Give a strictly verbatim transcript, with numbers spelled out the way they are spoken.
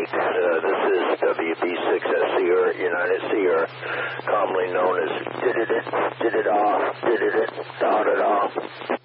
Uh, this is W B six S Sierra, United Sierra, commonly known as did it, did it off, did it, dot it off.